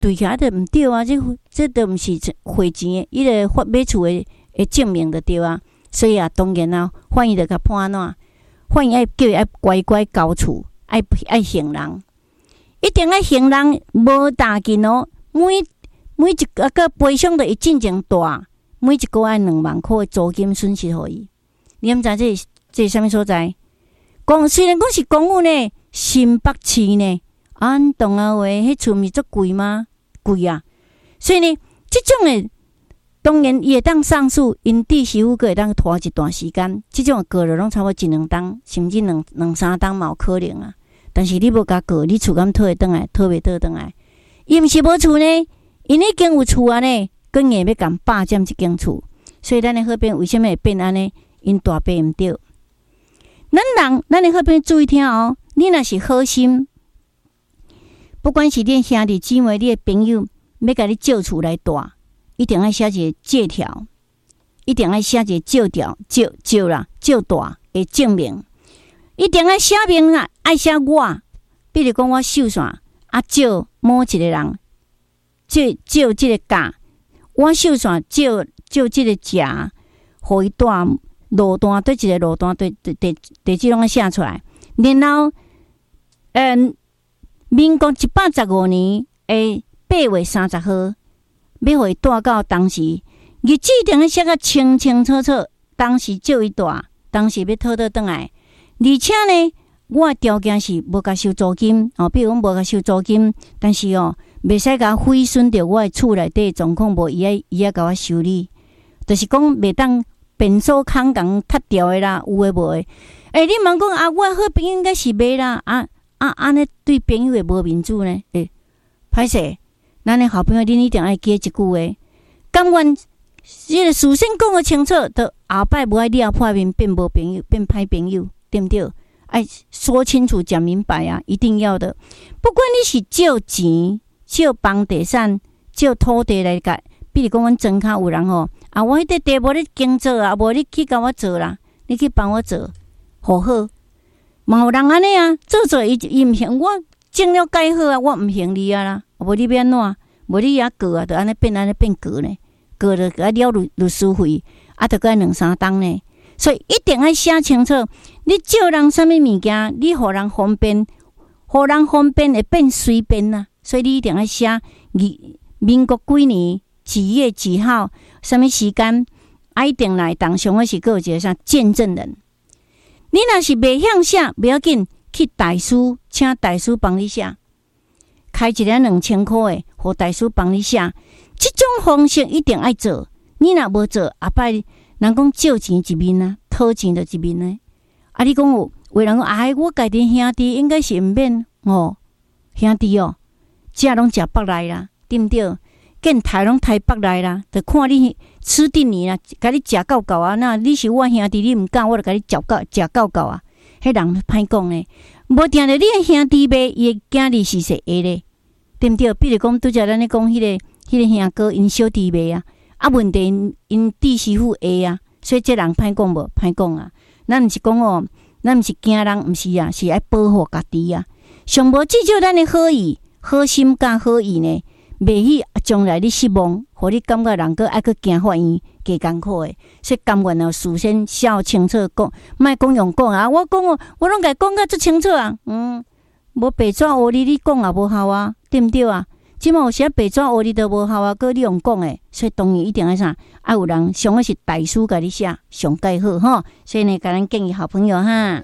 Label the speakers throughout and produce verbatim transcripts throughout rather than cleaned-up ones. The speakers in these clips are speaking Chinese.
Speaker 1: 对起来就毋对啊，这这都毋是花钱的，伊个发买厝的的证明就对啊。所以啊，当然啊，法院就甲判安怎？法院爱叫伊爱乖乖交厝，爱爱行人，一定爱行人，无大紧哦。每每一个个赔偿都会真正大，每一个月两万块的租金损失互伊。你毋知这是这是啥物所在？讲虽然讲是公寓呢，新北市呢，按同啊话，迄厝毋是足贵吗？贵啊！所以呢，即种诶，当然伊会当上诉，因地媳妇个会当拖一段时间。即种告了拢差不多一两档，甚至两两三档嘛有可能啊。但是你无甲告，你厝敢讨会倒来，讨袂倒倒来。伊毋是无厝呢，因已经有厝啊呢，更硬要共霸占即间厝。所以咱诶好朋友为什么会变安尼？因大伯毋对。咱人，咱诶好朋友注意听哦。你若是好心，不管是恁兄弟姊妹、你诶朋友要甲你借厝来住，一定要写一个借条，一定要写一个借条、借借啦、借住诶证明，一定要写明啊，爱写我，比如讲我受伤啊，借某一个人，借借即个价，我受伤借借即个价，互伊住路段对一个路段对对对地址拢要写出来，然后，嗯，民国一百十五年诶八月三十号，要互伊住到当时，日子一定要写个清清楚楚，当时借伊住，当时要讨倒转来，而且呢，我诶条件是无甲收租金哦，比如讲无甲收租金，但是哦，袂使甲毁损着我诶厝内底状况，无伊爱伊爱甲我修理，就是讲袂当。便所空共踢掉的啦，有诶无诶？诶、欸，你问讲啊，我好朋友应该是买啦，啊啊安尼对朋友诶无民主呢？诶、欸，歹势，咱诶好朋友，恁一定爱记一句话：甘愿即个事先讲个清楚，到后摆无爱了破面变无朋友，变歹朋友，对毋对？爱说清楚、讲明白啊，一定要的。不管你是借钱、借房地产、借土地来甲。比如讲，阮庄骹有人吼，啊，我迄块地无你经做啊，无你去甲我做啦，你去帮我做，好好。嘛有人安尼啊，做做伊伊毋行，我种了改好啊，我毋行你啊啦，无你要安怎？无你也告啊，就安尼变安尼变告呢，告了个了律律师费，啊，着个两三档呢。所以一定要写清楚，你借人啥物物件，你互人方便，互人方便会变随便啊。所以你一定要写，二民国几年。几月几号？什么时间？啊，一定来当上的是个有一个啥见证人。你若是袂晓写，不要紧，去大师请大师帮你写，开一个两千块的，互大师帮你写。这种方式一定爱做。你若无做，后摆人讲借钱一面啊，讨钱就一面呢。啊，你讲有有人讲，哎，我家己兄弟应该是毋免哦，兄弟哦，食拢食北来啦，对毋对？见台拢台北来啦，就看你吃定你啦，甲你食够够啊！那你是我兄弟，你毋敢，我就甲你食够食够够啊！迄人歹讲呢，无定着你诶兄弟买，伊诶囝儿是说会咧，对毋对？比如讲，拄则咱咧讲迄个迄个兄哥因小弟买啊，啊问题因因弟媳妇会啊，所以这人歹讲无歹讲啊。咱毋是讲哦，咱毋是惊人，毋是啊，是爱保护家己啊。上无至少咱诶好意、好心甲好意呢。袂去将来你失望，互你感觉人个爱去惊法院加艰苦诶，所以甘愿哦事先写清楚讲，莫讲用讲啊！我讲哦，我拢甲讲甲足清楚啊，嗯，无白纸黑字你讲也无效啊，对毋对啊？即满有时白纸黑字都无效啊，搁你用讲诶，所以当然一定要啥，爱有人上个是大师甲你写，上介好吼。所以呢，甲咱建议好朋友哈。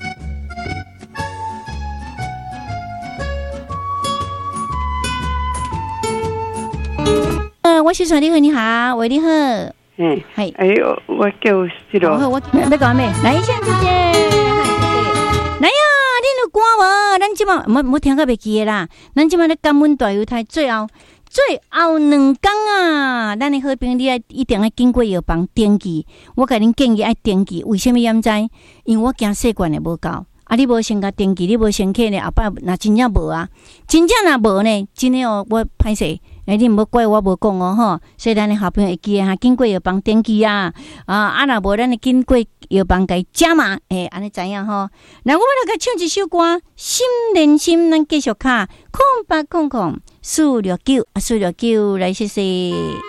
Speaker 1: 呃，我是传你好，你好，喂，你好，
Speaker 2: 嗯，系，哎呦，我叫这个，
Speaker 1: 我要讲咩？来，先姐姐，来呀，你有歌无？咱即马冇冇听个袂记啦，咱即马咧感恩大油台最后最后两天啊，咱的好朋友你爱一定要经过药房登记，我甲恁建议爱登记，为什么要知？因为我惊细管的无够。 啊，你无先甲登记，你无先去呢，后摆若真正无啊，真正若无呢，真诶哦，我歹势。诶，你毋好怪我无讲哦吼，所以咱诶好朋友会记啊，经过药房登记啊，啊啊若无咱诶经过药房甲伊加码，诶，安尼知影吼。那我要来甲唱一首歌，《心连心》，咱继续卡空八空空四六九啊，四六九来谢谢。